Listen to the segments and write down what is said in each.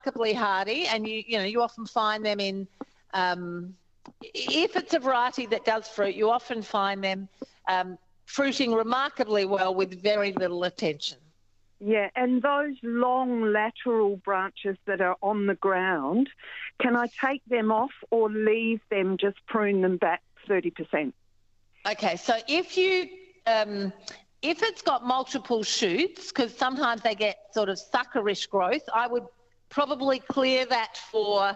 remarkably hardy, and you often find them in, if it's a variety that does fruit, you often find them fruiting remarkably well with very little attention. Yeah, and those long lateral branches that are on the ground, can I take them off or leave them, just prune them back 30%? Okay, so if it's got multiple shoots, because sometimes they get sort of suckerish growth, I would probably clear that for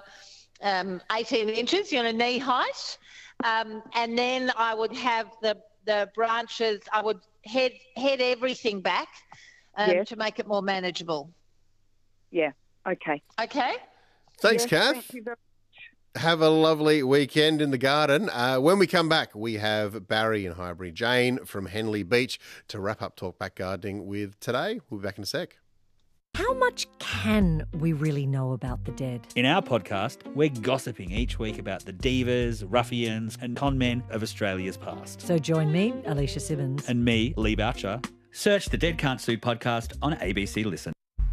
18 inches, knee height. And then I would have the branches, I would head everything back Yes. to make it more manageable. Yeah, okay. Okay? Thanks, Yes, Kath. thank you very much. Have a lovely weekend in the garden. When we come back, we have Barry and Highbury, Jane from Henley Beach to wrap up Talkback Gardening with today. We'll be back in a sec. How much can we really know about the dead? In our podcast, we're gossiping each week about the divas, ruffians and con men of Australia's past. So join me, Alicia Simmons. And me, Lee Boucher. Search the Dead Can't Sue podcast on ABC Listen.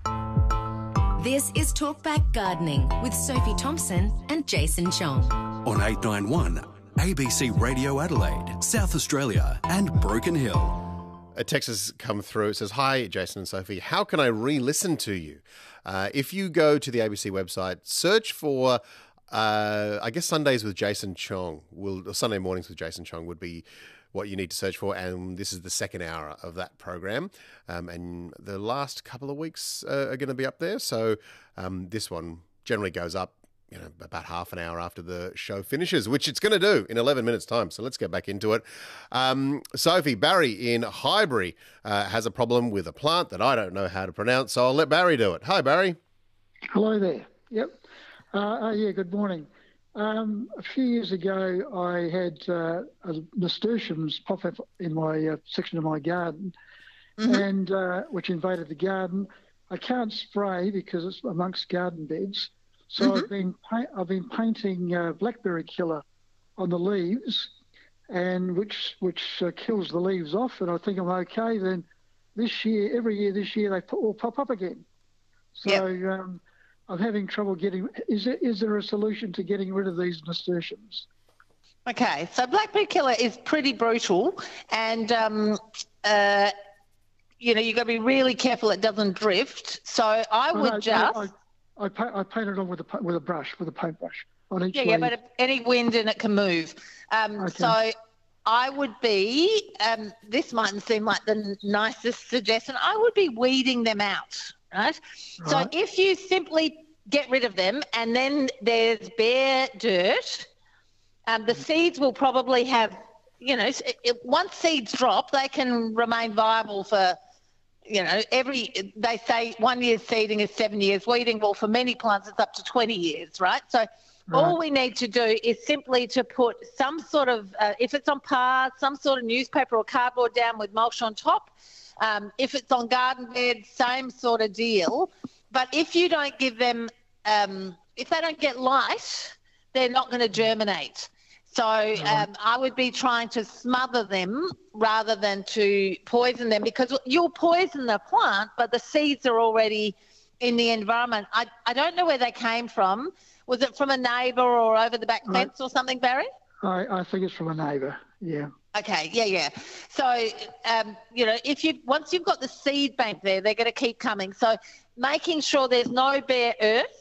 This is Talkback Gardening with Sophie Thompson and Jason Chong. On 891 ABC Radio Adelaide, South Australia and Broken Hill. A text has come through. It says, "Hi, Jason and Sophie. How can I re-listen to you? If you go to the ABC website, search for, I guess Sundays with Jason Chong, or Sunday mornings with Jason Chong would be what you need to search for. And this is the second hour of that program. And the last couple of weeks are going to be up there. So this one generally goes up about half an hour after the show finishes, which it's going to do in 11 minutes' time. So let's get back into it. Sophie, Barry in Highbury has a problem with a plant that I don't know how to pronounce, so I'll let Barry do it. Hi, Barry. Hello there. Yep. Good morning. A few years ago, I had nasturtiums pop up in my section of my garden, and which invaded the garden. I can't spray because it's amongst garden beds. So I've been painting blackberry killer on the leaves, and which kills the leaves off. And I think I'm okay. Then every year this year, they all pop up again. So I'm having trouble getting. Is there a solution to getting rid of these nasturtiums? Okay, so blackberry killer is pretty brutal, and you've got to be really careful it doesn't drift. So I painted on with a brush, with a paintbrush on each leaf. Yeah, but any wind and it can move. So I would be, this mightn't seem like the nicest suggestion, I would be weeding them out, right? So if you simply get rid of them and then there's bare dirt, the seeds will probably have, once seeds drop, they can remain viable for they say 1 year's seeding is 7 years weeding. Well, for many plants, it's up to 20 years, right? So all we need to do is simply to put some sort of, if it's on paths, some sort of newspaper or cardboard down with mulch on top. If it's on garden beds, same sort of deal. But if you don't give them, if they don't get light, they're not going to germinate. So I would be trying to smother them rather than to poison them, because you'll poison the plant, but the seeds are already in the environment. I don't know where they came from. Was it from a neighbour or over the back fence or something, Barry? I think it's from a neighbour, yeah. Okay, yeah. So, once you've got the seed bank there, they're going to keep coming. So making sure there's no bare earth,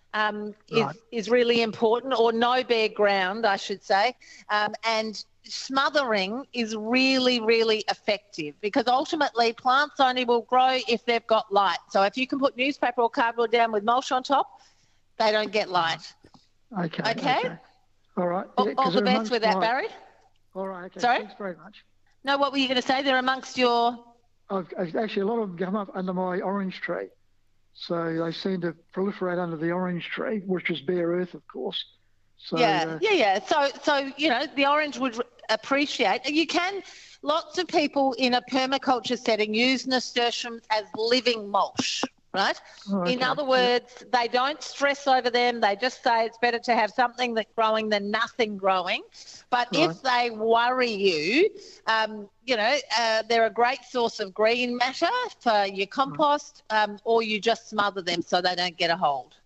is really important, or no bare ground, I should say. And smothering is really, really effective, because ultimately plants only will grow if they've got light. So if you can put newspaper or cardboard down with mulch on top, they don't get light. Okay? All right. All the best with that, Barry. All right. Okay. Sorry? Thanks very much. No, what were you going to say? They're amongst your... Actually, a lot of them come up under my orange tree. So they seem to proliferate under the orange tree, which is bare earth, of course. So, yeah. So the orange would appreciate. Lots of people in a permaculture setting use nasturtiums as living mulch, right? In other words, they don't stress over them. They just say it's better to have something that's growing than nothing growing. But if they worry you, they're a great source of green matter for your compost, or you just smother them so they don't get a hold.